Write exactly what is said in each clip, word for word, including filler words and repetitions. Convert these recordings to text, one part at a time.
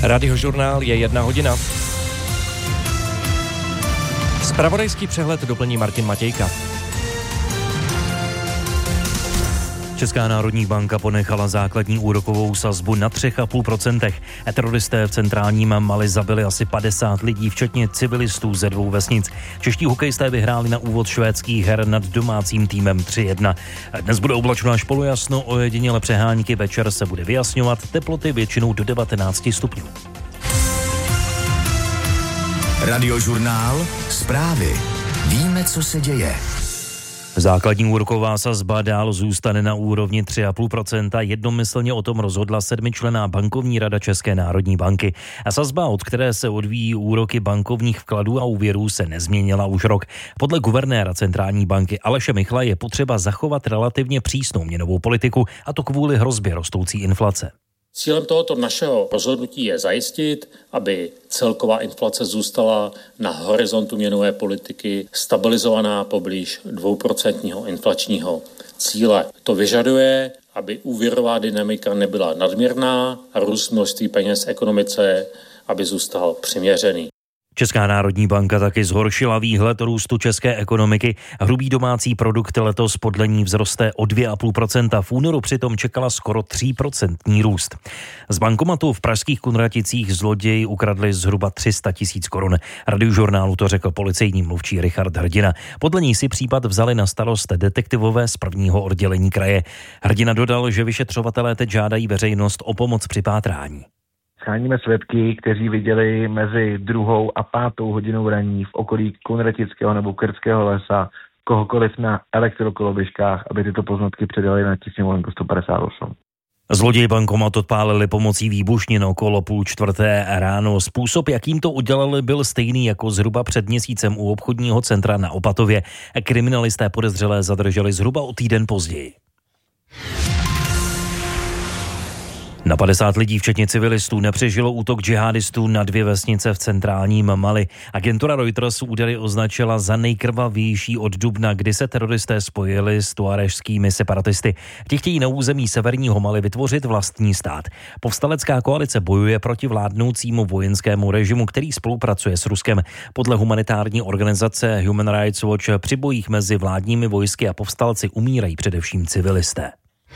Radiožurnál je jedna hodina. Zpravodajský přehled doplní Martin Matějka. Česká národní banka ponechala základní úrokovou sazbu na tři celá pět procenta. Teroristé v centrálním Mali zabili asi padesát lidí, včetně civilistů ze dvou vesnic. Čeští hokejisté vyhráli na úvod švédských her nad domácím týmem tři jedna. Dnes bude oblačno až polojasno, ojediněle přehánky, večer se bude vyjasňovat, teploty většinou do devatenáct stupňů. Radiožurnál, zprávy. Víme, co se děje. Základní úroková sazba dál zůstane na úrovni tři celá pět procenta. Jednomyslně o tom rozhodla sedmičlenná bankovní rada České národní banky. A sazba, od které se odvíjí úroky bankovních vkladů a úvěrů, se nezměnila už rok. Podle guvernéra centrální banky Aleše Michla je potřeba zachovat relativně přísnou měnovou politiku, a to kvůli hrozbě rostoucí inflace. Cílem tohoto našeho rozhodnutí je zajistit, aby celková inflace zůstala na horizontu měnové politiky stabilizovaná poblíž dvouprocentního inflačního cíle. To vyžaduje, aby úvěrová dynamika nebyla nadměrná a růst množství peněz v ekonomice, aby zůstal přiměřený. Česká národní banka taky zhoršila výhled růstu české ekonomiky. Hrubý domácí produkt letos podle ní vzroste o dvě celá pět procenta. V únoru přitom čekala skoro tři procenta růst. Z bankomatu v pražských Kunraticích zloději ukradli zhruba tři sta tisíc korun. Radiožurnálu to řekl policejní mluvčí Richard Hrdina. Podle ní si případ vzali na starost detektivové z prvního oddělení kraje. Hrdina dodal, že vyšetřovatelé teď žádají veřejnost o pomoc při pátrání. Scháníme svědky, kteří viděli mezi druhou a pátou hodinou raní v okolí Kunratického nebo Krtského lesa kohokoliv na elektrokoloběžkách, aby tyto poznatky předali na tisíc sto padesát osm. Zloději bankomat odpálili pomocí výbušnin okolo půl čtvrté ráno. Způsob, jakým to udělali, byl stejný jako zhruba před měsícem u obchodního centra na Opatově. Kriminalisté podezřelé zadrželi zhruba o týden později. Na padesát lidí, včetně civilistů, nepřežilo útok džihadistů na dvě vesnice v centrálním Mali. Agentura Reuters údery označila za nejkrvavější od dubna, kdy se teroristé spojili s tuarežskými separatisty. Ti chtějí na území severního Mali vytvořit vlastní stát. Povstalecká koalice bojuje proti vládnoucímu vojenskému režimu, který spolupracuje s Ruskem. Podle humanitární organizace Human Rights Watch při bojích mezi vládními vojsky a povstalci umírají především civilisté.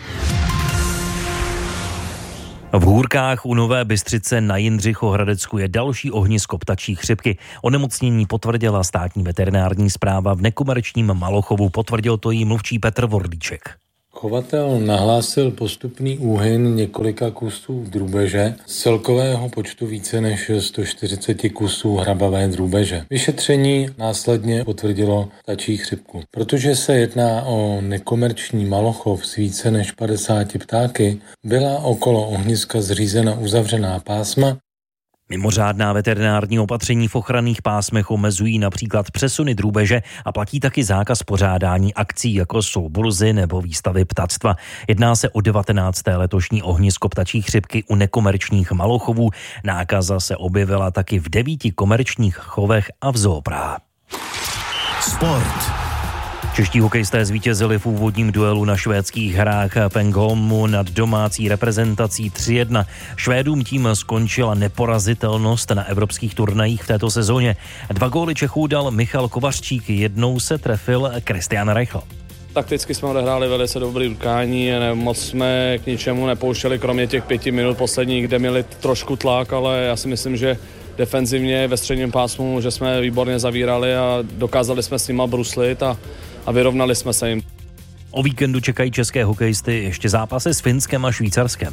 V Hůrkách u Nové Bystřice na Jindřichohradecku je další ohnisko ptačí chřipky. Onemocnění potvrdila státní veterinární správa v nekomerčním Malochovu. Potvrdil to jí mluvčí Petr Vorlíček. Chovatel nahlásil postupný úhyn několika kusů drůbeže z celkového počtu více než sto čtyřicet kusů hrabavé drůbeže. Vyšetření následně potvrdilo ptačí chřipku. Protože se jedná o nekomerční Malochov s více než padesáti ptáky, byla okolo ohniska zřízena uzavřená pásma. Mimořádná veterinární opatření v ochranných pásmech omezují například přesuny drůbeže a platí taky zákaz pořádání akcí, jako jsou burzy nebo výstavy ptactva. Jedná se o devatenácté letošní ohnisko ptačí chřipky u nekomerčních Malochovů. Nákaza se objevila taky v devíti komerčních chovech a v Zoo Praha. Sport. Čeští hokejisté zvítězili v úvodním duelu na švédských hrách Pengholmu nad domácí reprezentací tři jedna. Švédům tím skončila neporazitelnost na evropských turnajích v této sezóně. Dva góly Čechů dal Michal Kovařčík, jednou se trefil Christian Reichl. Takticky jsme odehráli velice dobrý utkání, moc jsme k ničemu nepouštěli, kromě těch pěti minut posledních, kde měli trošku tlak, ale já si myslím, že defenzivně ve středním pásmu, že jsme výborně zavírali a dokázali jsme s nima bruslit a a vyrovnali jsme se jim. O víkendu čekají české hokejisty ještě zápasy s Finskem a Švýcarskem.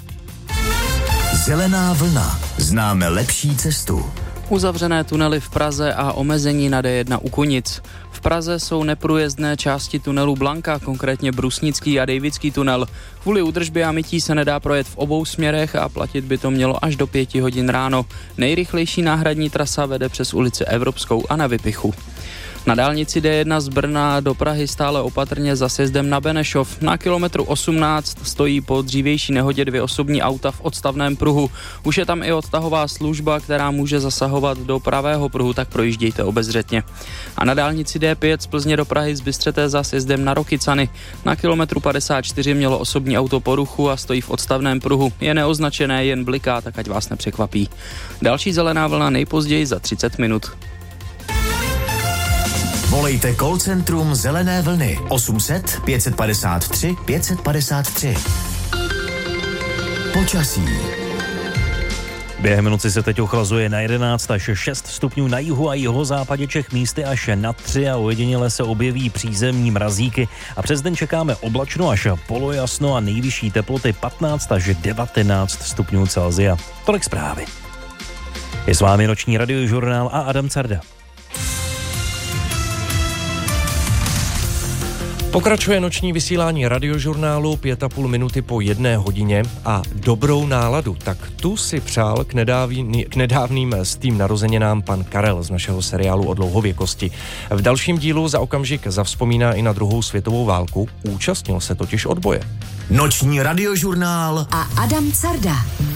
Zelená vlna. Známe lepší cestu. Uzavřené tunely v Praze a omezení na D jedna u Kunic. V Praze jsou neprůjezdné části tunelu Blanka, konkrétně Brusnický a Dejvický tunel. Kvůli údržbě a mytí se nedá projet v obou směrech a platit by to mělo až do pěti hodin ráno. Nejrychlejší náhradní trasa vede přes ulici Evropskou a na Vypichu. Na dálnici D jedna z Brna do Prahy stále opatrně za sjezdem na Benešov. Na kilometru osmnáct stojí po dřívější nehodě dvě osobní auta v odstavném pruhu. Už je tam i odtahová služba, která může zasahovat do pravého pruhu, tak projíždějte obezřetně. A na dálnici D pět z Plzně do Prahy z Bystřete za sjezdem na Rokycany. Na kilometru padesát čtyři mělo osobní auto poruchu a stojí v odstavném pruhu. Je neoznačené, jen bliká, tak ať vás nepřekvapí. Další zelená vlna nejpozději za třicet minut. Volejte call centrum Zelené vlny osm set pět padesát tři pět padesát tři. Počasí. Během noci se teď ochlazuje na jedenáct až šest stupňů na jihu a jihozápadě Čech, místy až na tři a ojediněle se objeví přízemní mrazíky a přes den čekáme oblačno až polojasno a nejvyšší teploty patnáct až devatenáct stupňů Celsia. Tolik zprávy. Je s vámi noční radiožurnál a Adam Carda. Pokračuje noční vysílání radiožurnálu pět a půl minuty po jedné hodině a dobrou náladu. Tak tu si přál k, nedávný, k nedávným stým narozeninám pan Karel z našeho seriálu o dlouhověkosti. V dalším dílu za okamžik zavzpomíná i na druhou světovou válku. Účastnil se totiž odboje. Noční radiožurnál a Adam Carda.